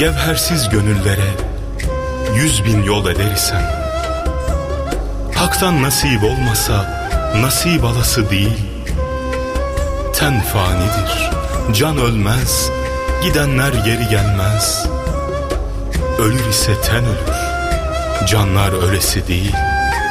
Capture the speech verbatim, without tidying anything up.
Gevhersiz gönüllere yüz bin yol edersen, haktan nasip olmasa nasip alası değil. Ten fanidir, can ölmez, gidenler geri gelmez. Ölür ise ten ölür, canlar ölesi değil.